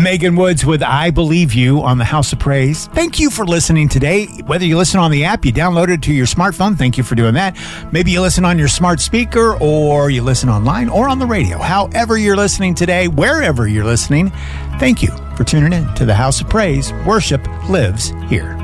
Megan Woods with I Believe You on the House of Praise. Thank you for listening today. Whether you listen on the app, you download it to your smartphone, thank you for doing that. Maybe you listen on your smart speaker, or you listen online or on the radio. However you're listening today, wherever you're listening, thank you for tuning in to the House of Praise. Worship lives here.